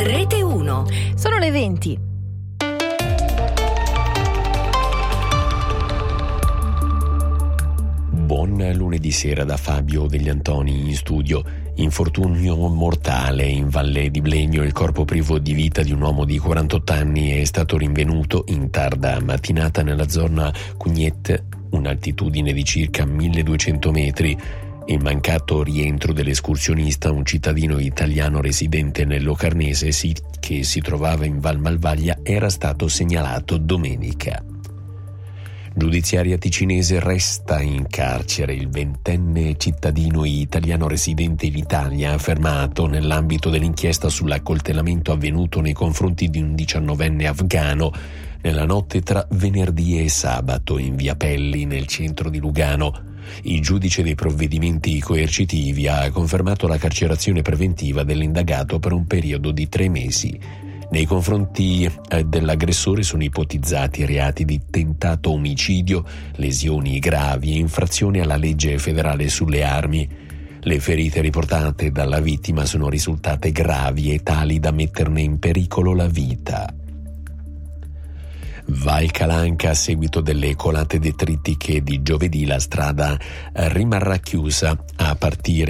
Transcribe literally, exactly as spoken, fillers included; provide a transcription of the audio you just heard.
Rete uno. Sono le venti. Buon lunedì sera da Fabio Degli Antoni in studio. Infortunio mortale in Valle di Blegno. Il corpo privo di vita di un uomo di quarantotto anni è stato rinvenuto in tarda mattinata nella zona Cugnet, un'altitudine di circa milleduecento metri. Il mancato rientro dell'escursionista, un cittadino italiano residente nel Locarnese che si trovava in Val Malvaglia, era stato segnalato domenica. Giudiziaria ticinese: resta in carcere il ventenne cittadino italiano residente in Italia, fermato nell'ambito dell'inchiesta sull'accoltellamento avvenuto nei confronti di un diciannovenne afghano nella notte tra venerdì e sabato in via Pelli, nel centro di Lugano. Il giudice dei provvedimenti coercitivi ha confermato la carcerazione preventiva dell'indagato per un periodo di tre mesi. Nei confronti dell'aggressore sono ipotizzati reati di tentato omicidio, lesioni gravi e infrazioni alla legge federale sulle armi. Le ferite riportate dalla vittima sono risultate gravi e tali da metterne in pericolo la vita. Val Calanca: a seguito delle colate detritiche di giovedì, la strada rimarrà chiusa a partire